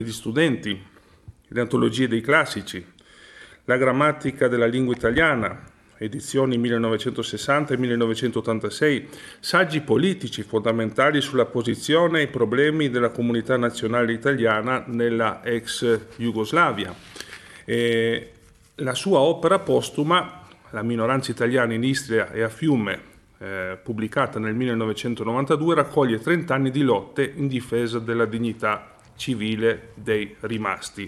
degli studenti, le antologie dei classici, la grammatica della lingua italiana, edizioni 1960 e 1986, saggi politici fondamentali sulla posizione e i problemi della comunità nazionale italiana nella ex Jugoslavia. La sua opera postuma, La minoranza italiana in Istria e a Fiume, pubblicata nel 1992, raccoglie 30 anni di lotte in difesa della dignità civile dei rimasti.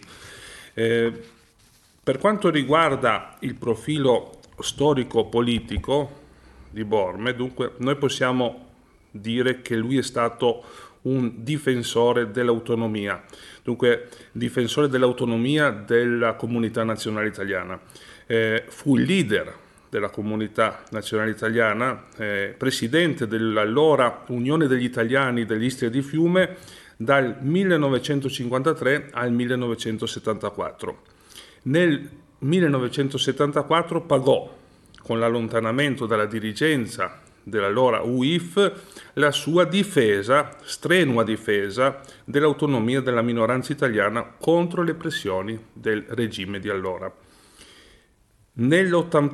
Per quanto riguarda il profilo storico-politico di Borme, dunque, noi possiamo dire che lui è stato un difensore dell'autonomia, dunque difensore dell'autonomia della comunità nazionale italiana. Fu il leader della comunità nazionale italiana, presidente dell'allora Unione degli Italiani dell'Istria di Fiume dal 1953 al 1974. Nel 1974 pagò, con l'allontanamento dalla dirigenza dell'allora UIF, la sua difesa, strenua difesa, dell'autonomia della minoranza italiana contro le pressioni del regime di allora. Nel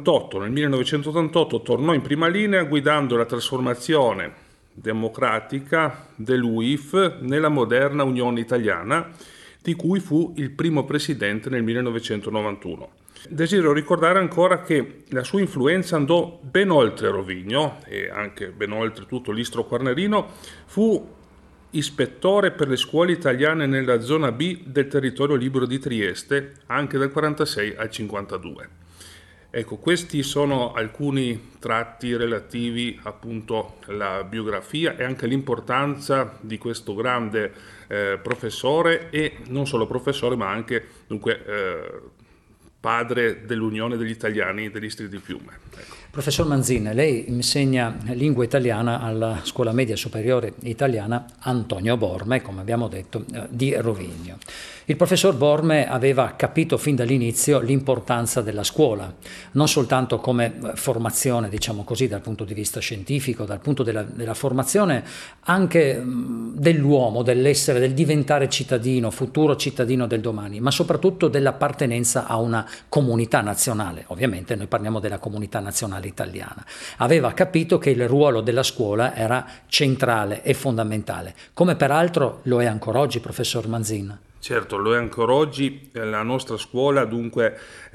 1988 tornò in prima linea guidando la trasformazione democratica dell'UIF nella moderna Unione Italiana, di cui fu il primo presidente nel 1991. Desidero ricordare ancora che la sua influenza andò ben oltre Rovigno e anche ben oltre tutto l'Istro Quarnerino. Fu ispettore per le scuole italiane nella zona B del territorio libero di Trieste anche dal 46 al 52. Ecco, questi sono alcuni tratti relativi appunto alla biografia e anche l'importanza di questo grande professore, e non solo professore ma anche padre dell'Unione degli Italiani dell'Istria di Fiume. Ecco. Professor Manzin, lei insegna lingua italiana alla Scuola Media Superiore Italiana Antonio Borme, come abbiamo detto, di Rovigno. Il professor Borme aveva capito fin dall'inizio l'importanza della scuola, non soltanto come formazione, diciamo così, dal punto di vista scientifico, dal punto della formazione anche dell'uomo, dell'essere, del diventare cittadino, futuro cittadino del domani, ma soprattutto dell'appartenenza a una comunità nazionale. Ovviamente noi parliamo della comunità nazionale italiana. Aveva capito che il ruolo della scuola era centrale e fondamentale, come peraltro lo è ancora oggi, professor Manzin. Certo, lo è ancora oggi. La nostra scuola dunque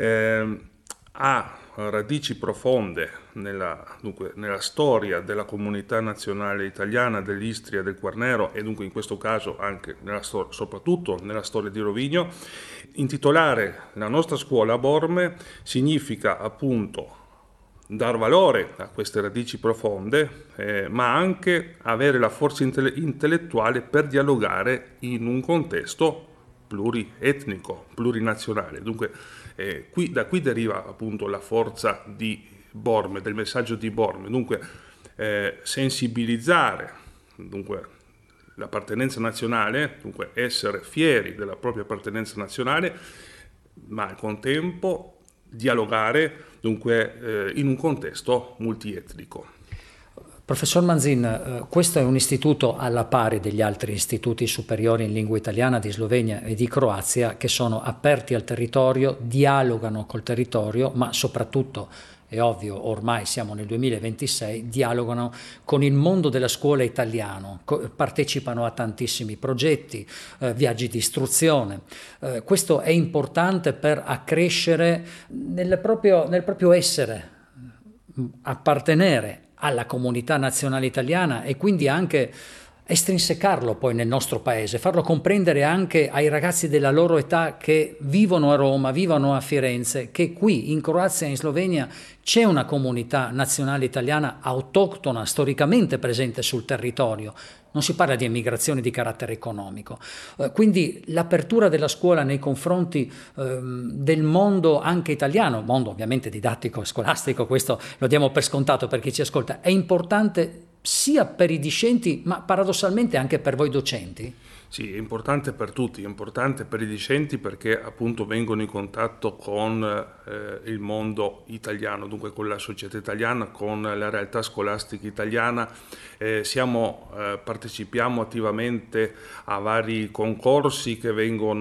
ha radici profonde nella storia della comunità nazionale italiana dell'Istria e del Quarnero, e dunque in questo caso anche soprattutto nella storia di Rovigno. Intitolare la nostra scuola a Borme significa appunto dar valore a queste radici profonde, ma anche avere la forza intellettuale per dialogare in un contesto plurietnico, plurinazionale. Dunque da qui deriva appunto la forza di Borme, del messaggio di Borme. Dunque sensibilizzare l'appartenenza nazionale, dunque essere fieri della propria appartenenza nazionale, ma al contempo dialogare dunque in un contesto multietnico. Professor Manzin, questo è un istituto alla pari degli altri istituti superiori in lingua italiana di Slovenia e di Croazia, che sono aperti al territorio, dialogano col territorio, ma soprattutto, è ovvio, ormai siamo nel 2026, dialogano con il mondo della scuola italiano, partecipano a tantissimi progetti, viaggi di istruzione. Questo è importante per accrescere nel proprio essere, appartenere alla comunità nazionale italiana e quindi anche estrinsecarlo poi nel nostro paese, farlo comprendere anche ai ragazzi della loro età che vivono a Roma, vivono a Firenze, che qui in Croazia e in Slovenia c'è una comunità nazionale italiana autoctona, storicamente presente sul territorio. Non si parla di emigrazione di carattere economico. Quindi l'apertura della scuola nei confronti del mondo anche italiano, mondo ovviamente didattico e scolastico, questo lo diamo per scontato per chi ci ascolta, è importante sia per i discenti ma paradossalmente anche per voi docenti? Sì, è importante per tutti, è importante per i discenti perché appunto vengono in contatto con il mondo italiano, dunque con la società italiana, con la realtà scolastica italiana. Partecipiamo attivamente a vari concorsi che vengono